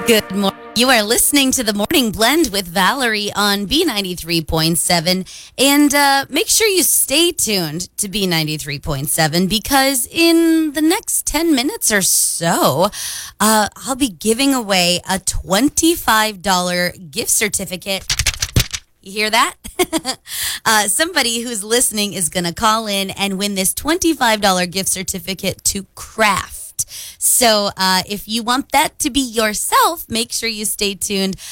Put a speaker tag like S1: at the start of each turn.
S1: Good morning. You are listening to the Morning Blend with Valerie on B93.7. And make sure you stay tuned to B93.7 because in the next 10 minutes or so, I'll be giving away a $25 gift certificate. You hear that? Somebody who's listening is going to call in and win this $25 gift certificate to Craft. So if you want that to be yourself, make sure you stay tuned.